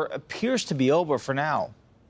war appears to be over for now.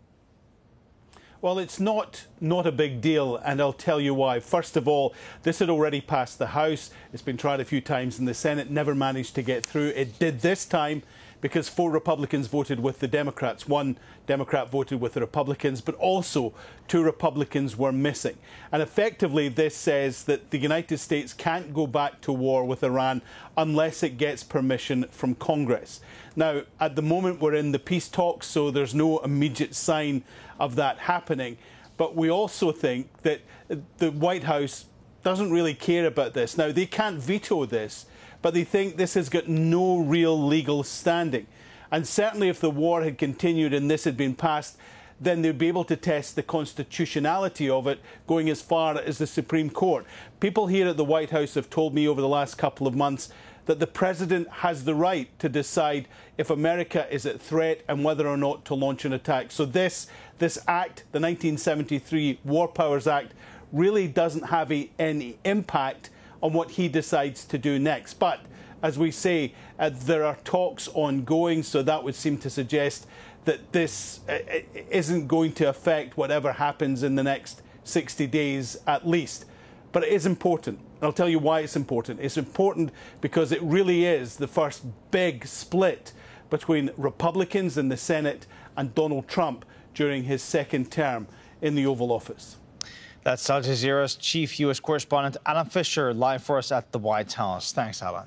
Well, it's not a big deal, and I'll tell you why. First of all, this had already passed the House. It's been tried a few times in the Senate, never managed to get through. It did this time because 4 Republicans voted with the Democrats. 1 Democrat voted with the Republicans, but also 2 Republicans were missing. And effectively, this says that the United States can't go back to war with Iran unless it gets permission from Congress. Now, at the moment, we're in the peace talks, so there's no immediate sign of that happening. But we also think that the White House doesn't really care about this. Now, they can't veto this, but they think this has got no real legal standing. And certainly if the war had continued and this had been passed, then they'd be able to test the constitutionality of it, going as far as the Supreme Court. People here at the White House have told me over the last couple of months that the president has the right to decide if America is at threat and whether or not to launch an attack. So this act, the 1973 War Powers Act, really doesn't have any impact on what he decides to do next. But as we say, there are talks ongoing, so that would seem to suggest that this isn't going to affect whatever happens in the next 60 days at least. But it is important. I'll tell you why it's important. It's important because it really is the first big split between Republicans in the Senate and Donald Trump during his second term in the Oval Office. That's Al Jazeera's chief U.S. correspondent, Alan Fisher, live for us at the White House. Thanks, Alan.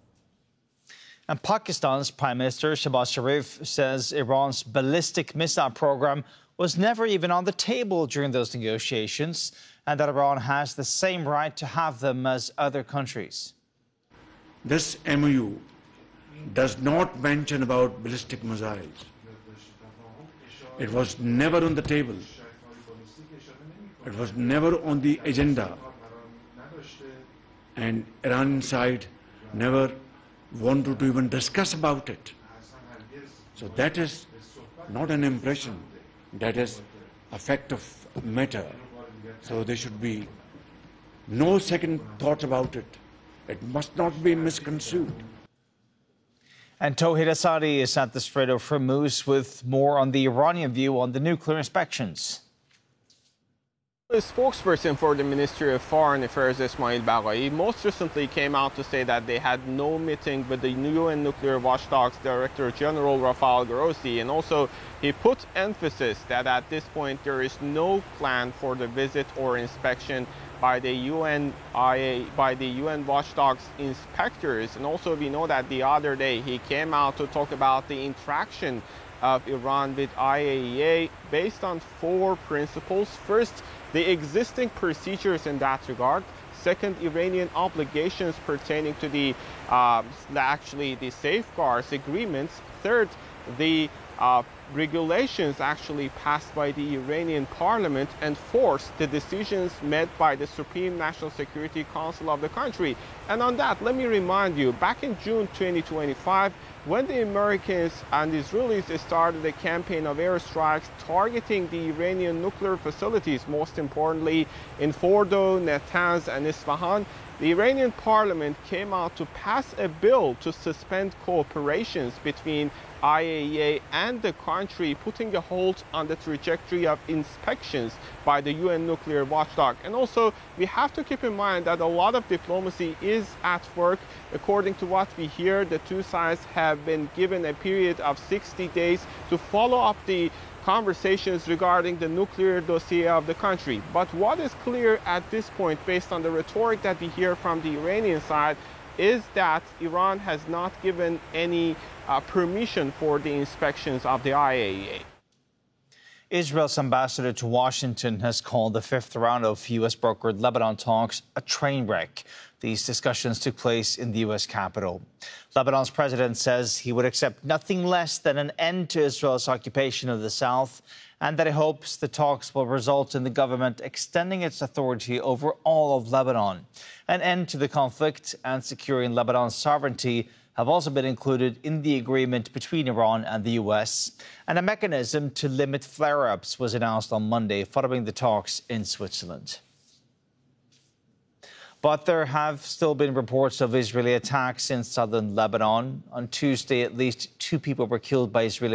And Pakistan's Prime Minister Shehbaz Sharif says Iran's ballistic missile program was never even on the table during those negotiations, and that Iran has the same right to have them as other countries. This MOU does not mention about ballistic missiles. It was never on the table. It was never on the agenda. And Iran side never wanted to even discuss about it. So that is not an impression. That is a fact of matter. So there should be no second thought about it. It must not be misconstrued. And Tauhid Asadi is at the Strait of Hormuz with more on the Iranian view on the nuclear inspections. The spokesperson for the Ministry of Foreign Affairs, Ismail Baghai, most recently came out to say that they had no meeting with the UN Nuclear Watchdog's Director General Rafael Grossi, and also he put emphasis that at this point there is no plan for the visit or inspection by the UN Watchdog's inspectors. And also we know that the other day he came out to talk about the interaction of Iran with IAEA based on 4 principles. First, the existing procedures in that regard. Second, Iranian obligations pertaining to the the safeguards agreements. Third, the regulations actually passed by the Iranian parliament. And fourth, the decisions made by the Supreme National Security Council of the country. And on that, let me remind you, back in June 2025, when the Americans and Israelis started a campaign of airstrikes targeting the Iranian nuclear facilities, most importantly in Fordo, Natanz, and Isfahan, the Iranian parliament came out to pass a bill to suspend cooperations between IAEA and the country, putting a halt on the trajectory of inspections by the UN nuclear watchdog. And also, we have to keep in mind that a lot of diplomacy is at work. According to what we hear, the two sides have been given a period of 60 days to follow up the conversations regarding the nuclear dossier of the country. But what is clear at this point, based on the rhetoric that we hear from the Iranian side, is that Iran has not given any permission for the inspections of the IAEA. Israel's ambassador to Washington has called the 5th round of U.S.-brokered Lebanon talks a train wreck. These discussions took place in the U.S. Capitol. Lebanon's president says he would accept nothing less than an end to Israel's occupation of the South, and that he hopes the talks will result in the government extending its authority over all of Lebanon. An end to the conflict and securing Lebanon's sovereignty have also been included in the agreement between Iran and the U.S. And a mechanism to limit flare-ups was announced on Monday following the talks in Switzerland. But there have still been reports of Israeli attacks in southern Lebanon. On Tuesday, at least 2 people were killed by Israeli